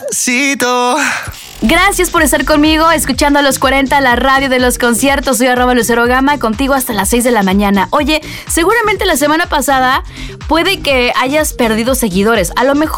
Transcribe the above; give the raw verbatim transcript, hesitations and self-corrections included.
despacito. Gracias por estar conmigo, escuchando a los cuarenta, la radio de los conciertos. Soy arroba Lucero Gama, contigo hasta las seis de la mañana. Oye, seguramente la semana pasada puede que hayas perdido seguidores. A lo mejor